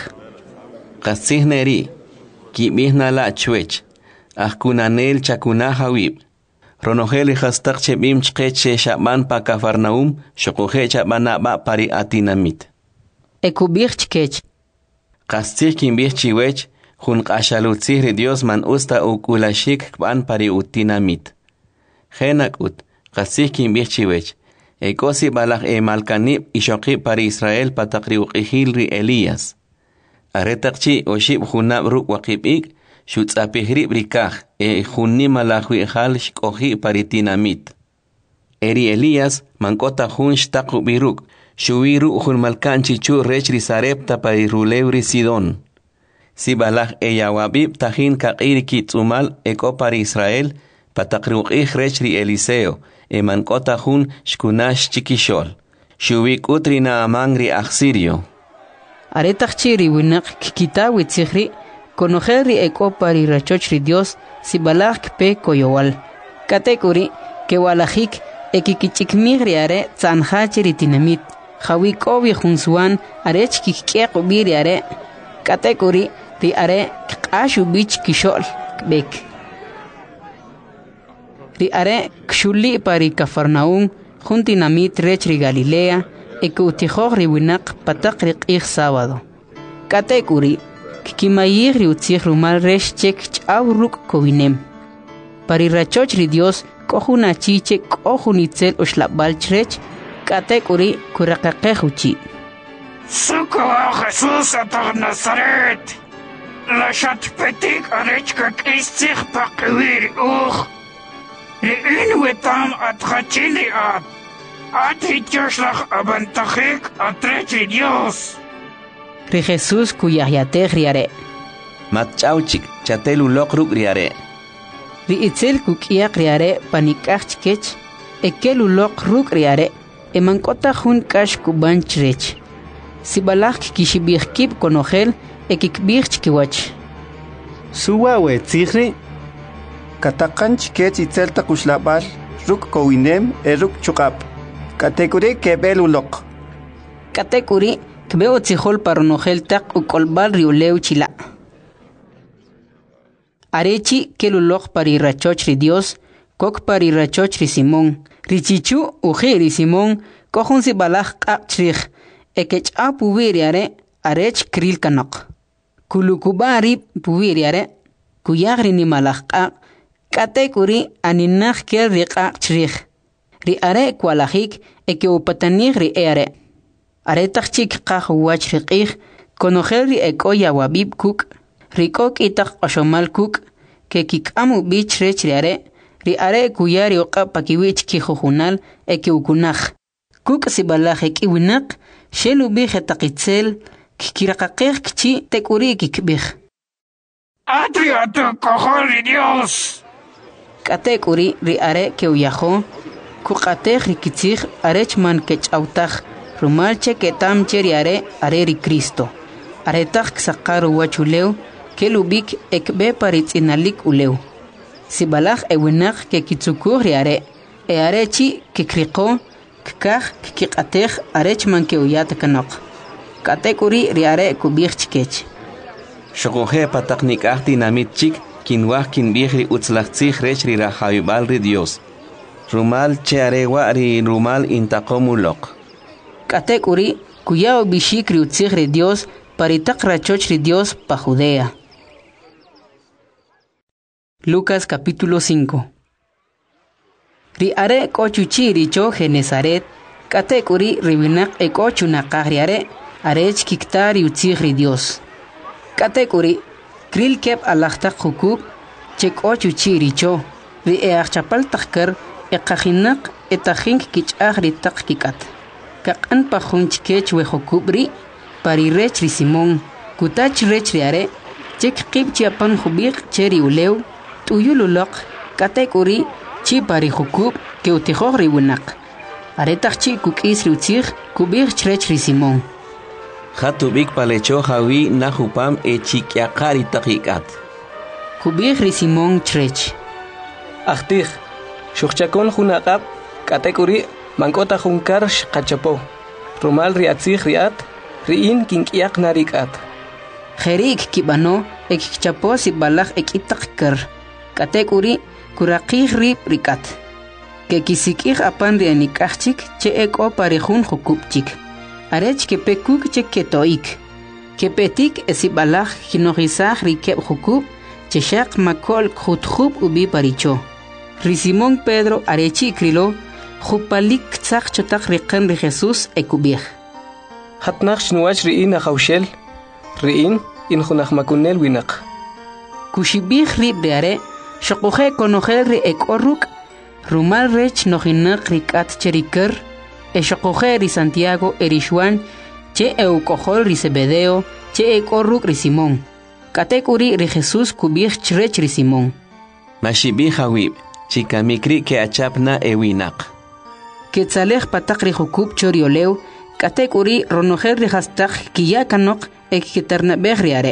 Kasih neri, kibih na la chwech, ah kunanel chakuna hawib. Ronogel hastak che bim chkech che shaban pa Kafarnaum, shokohe chabana ba pari atinamit. Ekubih chkech. Kasih kimbih chiwech, Jun kashalutzih Dios man usta ukulashik kban pari utinamit. Genak ut, kasih kimbih chiwech. Ekosi balak e malkanib ishoki pari Israel patakri uqihil ri Elías. Aretakchi oshib junab ruk wakibik, shutzapihri brikaj, e junni malakwi hal shkohi pari tinamit. Eri Elías mankota jun shtaku biruk, shuwiru jun malkanchi chu rechri sarepta pari rulevri Sidon. Si balak e yawabib tahin kakiri kitzumal eko pari Israel, patakriuqih rechri Eliseo, e mankota hun shkunash chikishol. Shubik utri na amangri aksirio. Aretakchiri winak kikita witzihri, konojeri eko pari rachochri Dios, si balak pe koyowal. Katekuri, ke walajik, ekikichikmigri are, zanhachiri tinamit, hawikobi junsuan, arech kikek ubiri are, katekuri, ri are kashu bich kishol bek. Ri are kshuli pari Kafarnaum, junti namit rechri Galilea, eke utihog ri winak patak ri qih sábado. Katekuri, kikimayig ri utzih rumal resh chek chaw ruk kowinem. Pari rachoch ri Dios, kohuna chiche kohunitzel ushlabal chrech, katekuri kurakaqehuchi. Suko Jesús atar Nazaret. La chatpetik arechka kistig pakwir uch. Ri inwetam at khachili at. At hitjoslach abantachik atrechi Dios. Ri Jesús kuyahyateg riare. Matchauchik chatelu lokruk riare. Ri itzel kukiyak riare panikachkech. Ekelu lokruk riare. Emankota jun kash kuban chrech. Si balak kishibihkib konogel ekikbih chkiwach. Suwa we tzihri. Katakan chkech itzel takushlabal ruk kowinem eruk chukap. Katekuri kebel ulok. Katekuri kbeo tzihol paronogel tak ukolbal riuleu chila. Arechi kelulok parirachoch ri Dios, kok parirachoch ri Simón. Richichu uji ri Simón, kohun si balach kakchrich, ekech a puviriare, arech kril kanok. Kulukubari puviriare, kuyagri ni malach kak, katekuri aninach kel ri kakchrich. Ri are kwalajik, eke upatanig ri eare. Aretachik kak wach rikich, konogel ri ekoya wabib kuk, Rikok itak oshomal kuk, ke kikamu bich rech riare, riare kuyari oka pakiwich kijujunal eke ukunaj. Kuk si balaje kiwinak, shelu bije takitzel, kikirakakej kchi tekuri kikbij. ¡Atrio tu cojón, Dios! Katekuri riare ke uyajo, kukatej rikitzij arechman kech autaj, rumalche ke tamche riare are ri Cristo. Aretaj ksakaru wachuleu, kelubik ekbe paritzinalik uleu. Sibalach ewinak ke kitsukur riare, e arechi ke kriko, kkaj kikatej arechman ke uyat kanok. Katekuri riare kubich chikech. Shokoje pataknik ahti namit chik, kinwah kinbihri utzlachtzich rech ri rahayubal ri Dios. Rumal che arewa ri rumal intakomulok. Katekuri kuyao bishik ri utzich ri Dios, paritak rachoch ri Dios pa Judea. Lucas capítulo cinco. Riare kochuchi richo Genezaret, katekuri ribinak e kochunakaj riare, arech kiktar utzich ri Dios. Katekuri kril kep alachtak hukub, che kochuchi richo, ri e achapal takkar, e kajinak e tajink kichaj ri tak kikat. Kakan pa junch kech we hukub ri, pari rech ri Simón, kutach rech riare, chek kib chiapan hubik cheri uleu, tuyululok, katekuri, chi pari hukub, ke utijog ri winak. Aretach chi kukis ri utzich, kubik chrech ri Simón. Hatubik palecho hawi nahupam e chikyakari takikat. Kubik ri Simón chrech. Achtij, shukchakon hunakap, katekuri, mankota hunkar shkachapo. Rumal riatzich riat, riin kinkyak narikat. Jerik kibano, ekikchapo si balach ekitakar. Katekuri, kurakij rip rikat. Ke kisikij apan rianikachik, che eko parejun hukupchik. Arech ke pekuk che ketoik. Ke petik esi balach kinogizaj rikep hukup, che shak makol khutkhub ubi paricho. Risimón Pedro arechi krilo, jupalik tzak chotak rikan ri Jesus ekubij. Hatnach shnuach riin achaushel, riin in junach makunel winak. Kushibij rip riare, shokoje konogel ri ekorruk, rumal rech nojinak rikat cherikar, e shokoje ri Santiago erishuan, che eukojol ri Zebedeo, che ekorruk ri Simón. Katekuri ri Jesus kubij chrech ri Simón. Mashibij hawib, chikamikri ke achapna ewinak. Ketzalej patak ri hukub chorioleu, katekuri ronogel ri hastak kiyakanok ek kiternabej riare.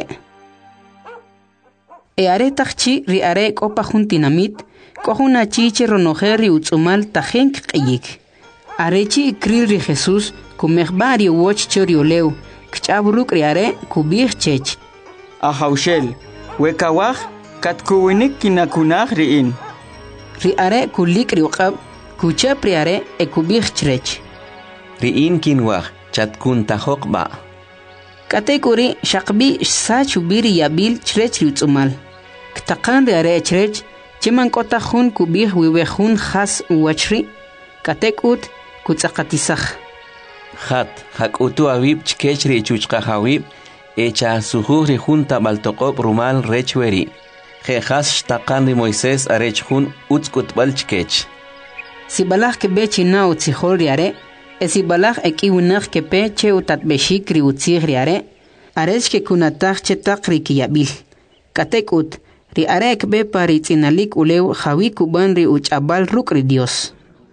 E are takchi ri are kopa juntinamit, kohuna chiche ronogel ri utzumal tajenk qiyik. Arechi kril ri Jesus, kumejbari woch chorioleu, kchaburuk ri are kubij chech. Ahaushel, wekawaj, katkuwinik kinakunaj riin. Ri are kulik ri uqab, kuchap ri are e kubij chrech. Riin kinwaj, chatkun tahokba. Katekuri shakbi sachubiri yabil chrech ri utzumal. Ktakan ri are chrech, chiman kota jun kubij wiwejun has uwachri, katekut kutzakatisaj. Hat, hakutu awib chkech ri chuchka hawib, echa sujuj ri junta baltokop rumal rechweri. Jejas shtakan ri Moisés arech jun utzkutbal chkech. Si balach ke bechi na utzijol ri are, e si balach eki winach ke pe che utatbeshik ri utzij ri are, arech ke kunataj chetak ri kiyabil. Katekut, ri are ekbe pari tzinalik uleu jawi kuban ri uchabal ruk ri Dios.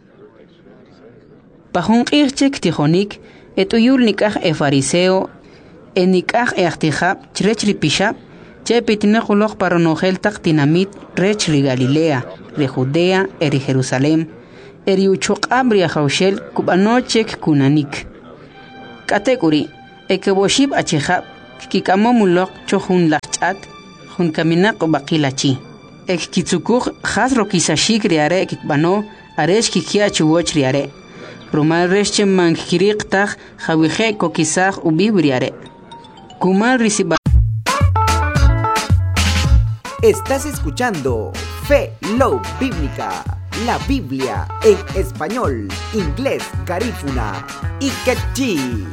Pajun qirchek tijonik, et uyul nikaj e fariseo, e nikaj e achtijab, chrech ri pishab, che pitinejuloj paronogel tak tinamit rech ri Galilea, ri Judea, e ri Jerusalem, eriuchoq'am riajawxel kub'anochek kunanik k'atek'uri ekeboxib achijab kik'amomuloq cho jun lajch'at jun kaminaq ub'aqilachi ek kitzukuj jas rokisaxik riare kikb'ano arex kikya chuwoch riare rumal rex cheman kiriqtaj jawije kokisaj ubib riare kumal risiba. Estás escuchando Fe Love Bíblica, la Biblia en español, inglés, garífuna y quechí.